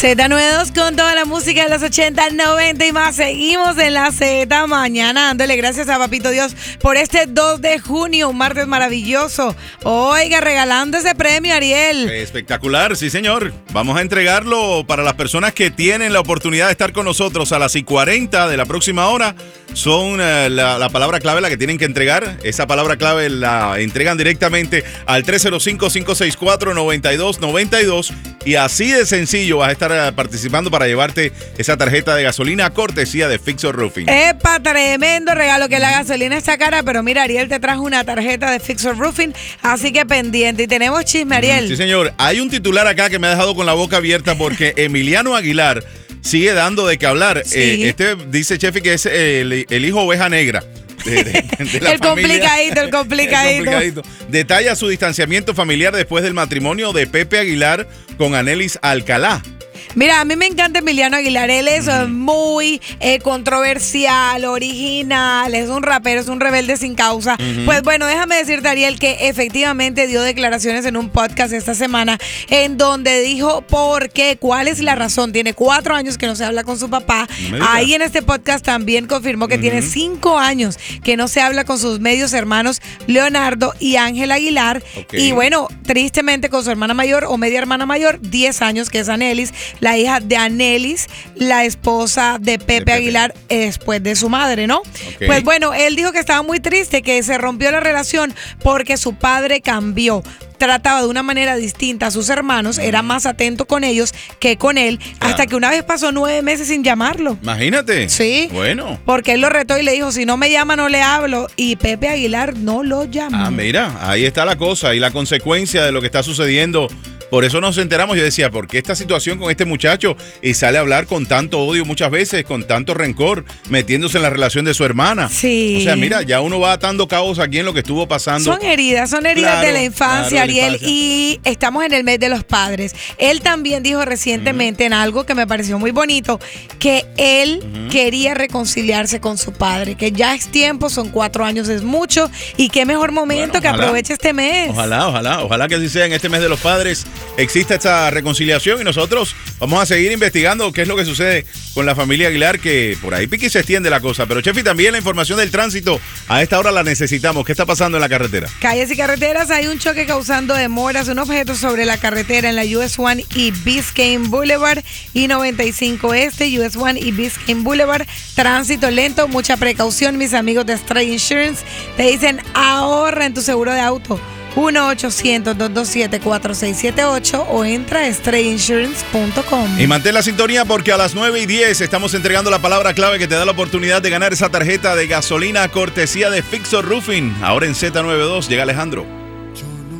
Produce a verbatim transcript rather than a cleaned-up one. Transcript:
Z noventa y dos con toda la música de los ochenta, noventa y más. Seguimos en la Z mañana dándole gracias a Papito Dios por este dos de junio, un martes maravilloso. Oiga, regalando ese premio, Ariel. Espectacular, sí señor. Vamos a entregarlo para las personas que tienen la oportunidad de estar con nosotros a las y cuarenta de la próxima hora. Son uh, la, la palabra clave la que tienen que entregar. Esa palabra clave la entregan directamente al tres cero cinco, cinco seis cuatro, nueve dos nueve dos y así de sencillo vas a estar uh, participando para llevarte esa tarjeta de gasolina cortesía de Fixer Roofing. ¡Epa! Tremendo regalo, que la gasolina está cara, pero mira, Ariel te trajo una tarjeta de Fixer Roofing, así que pendiente. Y tenemos chisme, Ariel. Mm, sí, señor. Hay un titular acá que me ha dejado con la boca abierta porque Emiliano Aguilar sigue dando de qué hablar. Sí. Eh, este dice Chefi que es el, el hijo oveja negra. De, de, de la el, complicadito, el complicadito, el complicadito. Detalla su distanciamiento familiar después del matrimonio de Pepe Aguilar con Anelis Alcalá. Mira, a mí me encanta Emiliano Aguilar. Él es mm. muy eh, controversial, original, es un rapero, es un rebelde sin causa. Mm-hmm. Pues bueno, déjame decirte, Ariel, que efectivamente dio declaraciones en un podcast esta semana en donde dijo por qué, cuál es la razón. Tiene cuatro años que no se habla con su papá. No Ahí en este podcast también confirmó que mm-hmm. tiene cinco años que no se habla con sus medios hermanos Leonardo y Ángel Aguilar. Okay. Y bueno, tristemente con su hermana mayor o media hermana mayor, diez años, que es Anelis, la hija de Anelis, la esposa de Pepe, de Pepe. Aguilar, después de su madre, ¿no? Okay. Pues bueno, él dijo que estaba muy triste, que se rompió la relación porque su padre cambió. Trataba de una manera distinta a sus hermanos, era más atento con ellos que con él, claro. hasta que una vez pasó nueve meses sin llamarlo. Imagínate. Sí. Bueno. Porque él lo retó y le dijo, si no me llama, no le hablo. Y Pepe Aguilar no lo llamó. Ah, mira, ahí está la cosa y la consecuencia de lo que está sucediendo. Por eso nos enteramos. Yo decía, ¿por qué esta situación con este muchacho? Y sale a hablar con tanto odio muchas veces, con tanto rencor, metiéndose en la relación de su hermana. Sí. O sea, mira, ya uno va atando cabos aquí en lo que estuvo pasando. Son heridas, son heridas claro, de la infancia, claro, Ariel. La infancia. Y estamos en el mes de los padres. Él también dijo recientemente uh-huh. en algo que me pareció muy bonito, que él uh-huh. quería reconciliarse con su padre, que ya es tiempo, son cuatro años, es mucho, y qué mejor momento bueno, que aproveche este mes. Ojalá, ojalá, ojalá que así sea en este mes de los padres. Existe esta reconciliación y nosotros vamos a seguir investigando qué es lo que sucede con la familia Aguilar, que por ahí pique se extiende la cosa. Pero, Chefi, también la información del tránsito a esta hora la necesitamos. ¿Qué está pasando en la carretera? Calles y carreteras, hay un choque causando demoras, un objeto sobre la carretera en la U S uno y Biscayne Boulevard y noventa y cinco Este, U S uno y Biscayne Boulevard. Tránsito lento, mucha precaución. Mis amigos de Stray Insurance te dicen ahorra en tu seguro de auto. uno ochocientos, dos dos siete, cuatro seis siete ocho o entra a stray insurance punto com. Y mantén la sintonía porque a las nueve y diez estamos entregando la palabra clave que te da la oportunidad de ganar esa tarjeta de gasolina cortesía de Fixer Roofing. Ahora en Z noventa y dos llega Alejandro.